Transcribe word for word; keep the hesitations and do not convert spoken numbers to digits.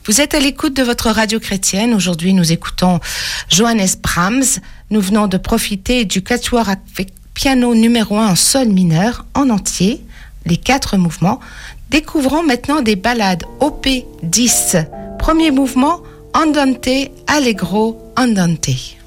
Vous êtes à l'écoute de votre radio chrétienne. Aujourd'hui, nous écoutons Johannes Brahms. Nous venons de profiter du quatuor avec piano numéro un en sol mineur en entier, les quatre mouvements. Découvrons maintenant des ballades O P dix. Premier mouvement, Andante, Allegro, Andante.